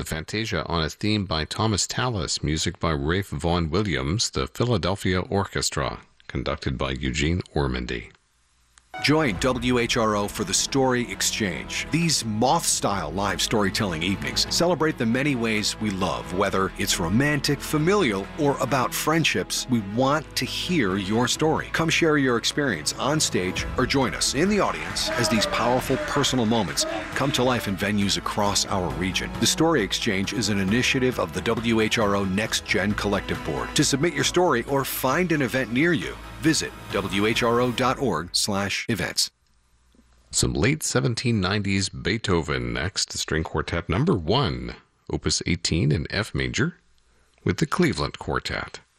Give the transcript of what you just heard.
the Fantasia on a theme by Thomas Tallis, music by Rafe Vaughan Williams, the Philadelphia Orchestra, conducted by Eugene Ormandy. Join WHRO for the Story Exchange. These moth-style live storytelling evenings celebrate the many ways we love, whether it's romantic, familial, or about friendships. We want to hear your story. Come share your experience on stage or join us in the audience as these powerful personal moments come to life in venues across our region. The Story Exchange is an initiative of the WHRO Next Gen Collective Board. To submit your story or find an event near you, visit whro.org/events. Some late 1790s Beethoven next, String Quartet number 1, Opus 18 in F major, with the Cleveland Quartet.